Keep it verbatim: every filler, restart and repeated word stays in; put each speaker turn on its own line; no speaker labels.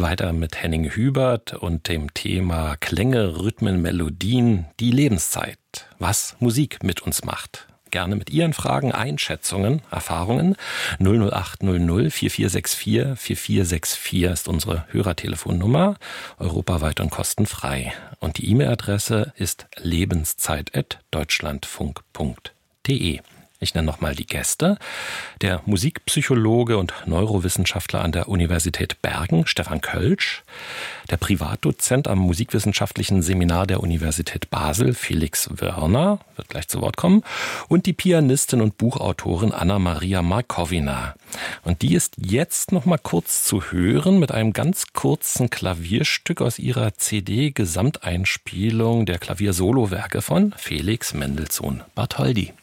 Weiter mit Henning Hubert und dem Thema Klänge, Rhythmen, Melodien, die Lebenszeit. Was Musik mit uns macht. Gerne mit Ihren Fragen, Einschätzungen, Erfahrungen. null null acht null null vier vier sechs vier vier vier sechs vier ist unsere Hörertelefonnummer, europaweit und kostenfrei. Und die E-Mail-Adresse ist lebenszeit at deutschlandfunk punkt de. Ich nenne nochmal die Gäste. Der Musikpsychologe und Neurowissenschaftler an der Universität Bergen, Stefan Kölsch. Der Privatdozent am Musikwissenschaftlichen Seminar der Universität Basel, Felix Wörner, wird gleich zu Wort kommen. Und die Pianistin und Buchautorin Anna-Maria Markowina. Und die ist jetzt nochmal kurz zu hören mit einem ganz kurzen Klavierstück aus ihrer C D-Gesamteinspielung der Klaviersolowerke von Felix Mendelssohn Bartholdy.